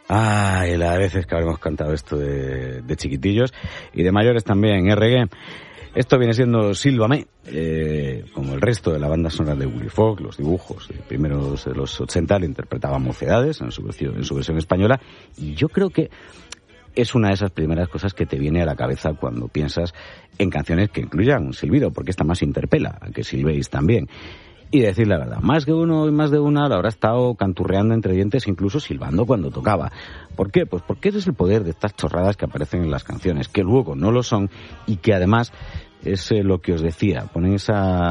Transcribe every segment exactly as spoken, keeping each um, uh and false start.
Ay, las veces que habremos cantado esto de, de chiquitillos y de mayores también, R G. Esto viene siendo Sílvame, eh, como el resto de la banda sonora de Willy Fogg, los dibujos de primeros de los ochenta, le interpretaban Mocedades en su versión, en su versión española, y yo creo que es una de esas primeras cosas que te viene a la cabeza cuando piensas en canciones que incluyan un silbido, porque esta más interpela a que silbéis también. Y decir la verdad, más que uno y más de una lo habrá estado canturreando entre dientes, incluso silbando cuando tocaba. ¿Por qué? Pues porque ese es el poder de estas chorradas que aparecen en las canciones, que luego no lo son y que además es eh, lo que os decía, ponen esa,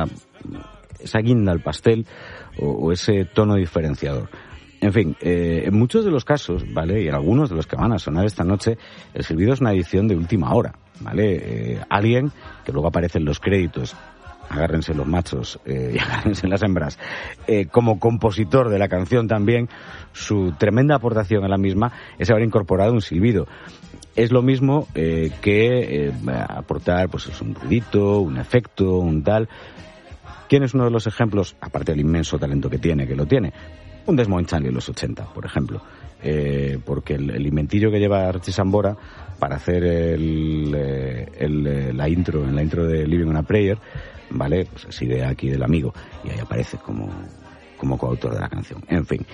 esa guinda al pastel o, o ese tono diferenciador. En fin, eh, en muchos de los casos, ¿vale? Y en algunos de los que van a sonar esta noche, el silbido es una edición de última hora, ¿vale? Eh, alguien que luego aparece en los créditos, agárrense los machos eh, y agárrense las hembras, eh, como compositor de la canción también, su tremenda aportación a la misma es haber incorporado un silbido. Es lo mismo eh, que eh, aportar pues un ruidito, un efecto, un tal. ¿Quién es uno de los ejemplos, aparte del inmenso talento que tiene, que lo tiene? Un Desmond Child en los ochenta, por ejemplo. Eh, porque el, el inventillo que lleva Richie Sambora para hacer el, el, el, la intro, en la intro de Living on a Prayer, ¿vale? Pues es idea aquí del amigo, y ahí aparece como, como coautor de la canción. En fin,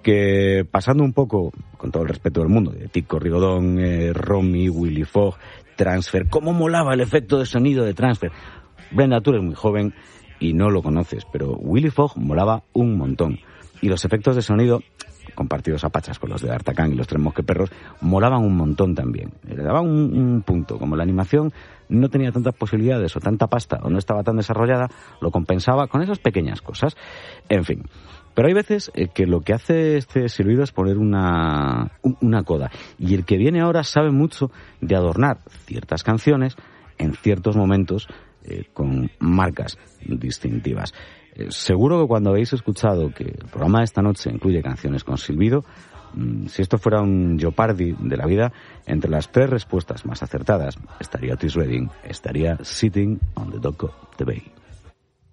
que pasando un poco, con todo el respeto del mundo, de Tico Rigodón, eh, Romy, Willy Fogg, Transfer, cómo molaba el efecto de sonido de Transfer. Brenda, tú eres muy joven y no lo conoces, pero Willy Fogg molaba un montón. Y los efectos de sonido, compartidos a pachas con los de D'Artagnan y los Tres Mosqueperros, molaban un montón también. Le daban un, un punto. Como la animación no tenía tantas posibilidades o tanta pasta o no estaba tan desarrollada, lo compensaba con esas pequeñas cosas. En fin. Pero hay veces eh, que lo que hace este silbido es poner una, una coda. Y el que viene ahora sabe mucho de adornar ciertas canciones en ciertos momentos eh, con marcas distintivas. Eh, seguro que cuando habéis escuchado que el programa de esta noche incluye canciones con silbido, mmm, si esto fuera un Jeopardy de la vida, entre las tres respuestas más acertadas estaría Otis Redding, estaría Sitting on the Dock of the Bay.